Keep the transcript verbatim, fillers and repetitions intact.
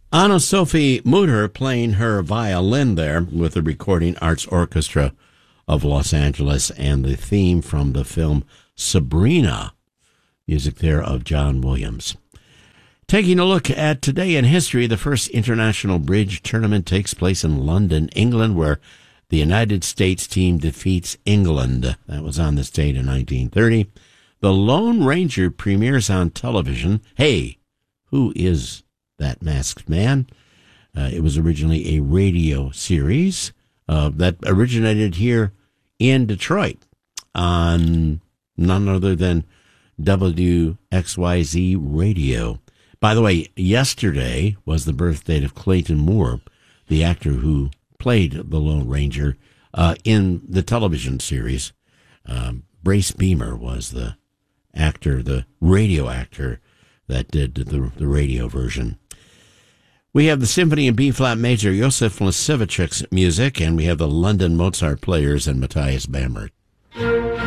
Anna-Sophie Mutter playing her violin there with the Recording Arts Orchestra of Los Angeles and the theme from the film Sabrina, music there of John Williams. Taking a look at today in history, the first international bridge tournament takes place in London, England, where the United States team defeats England. That was on this date in nineteen thirty. The Lone Ranger premieres on television. Hey, who is that masked man? Uh, it was originally a radio series uh, that originated here in Detroit on none other than W X Y Z Radio. By the way, yesterday was the birth date of Clayton Moore, the actor who played the Lone Ranger uh, in the television series. Um, Brace Beamer was the actor, the radio actor that did the, the radio version. We have the Symphony in B-flat major, Josef Lasivich's music, and we have the London Mozart Players and Matthias Bamert.